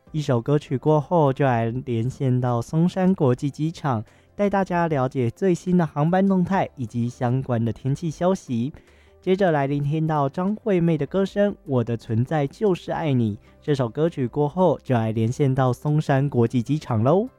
一首歌曲过后，就来连线到松山国际机场，带大家了解最新的航班动态以及相关的天气消息。接着来聆听到张惠妹的歌声《我的存在就是爱你》。这首歌曲过后，就来连线到松山国际机场喽。